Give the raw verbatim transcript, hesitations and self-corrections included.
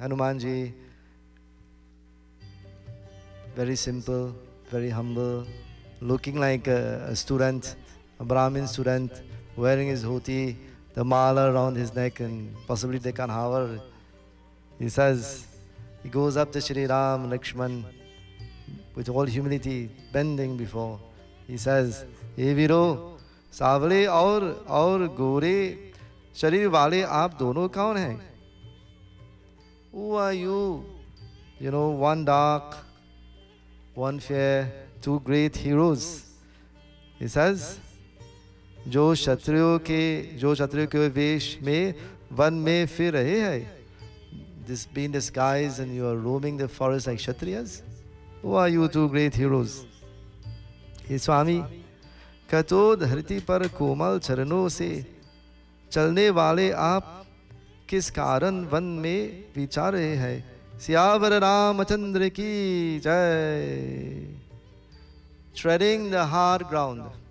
Hanumanji, very simple, very humble, looking like a, a student, a Brahmin student, wearing his dhoti, the mala around his neck and possibly the kanhavar. He says, he goes up to Shri Ram, Lakshman, with all humility, bending before. He says, "Hey Viro, सावले और और गोरे शरीर वाले आप दोनों कौन हैं? Who are you? You know, one dark, one fair, two great heroes." He says, जो क्षत्रियों के जो क्षत्रियों के वेश में वन में फिर रहे हैं, this being disguised and you are roaming the forest like kshatriyas. Who are you two great heroes? Hey Swami, कतो धरती पर कोमल चरणों से चलने वाले आप किस कारण वन में विचार रहे हैं? सियावर रामचंद्र की जय. Treading the hard ground.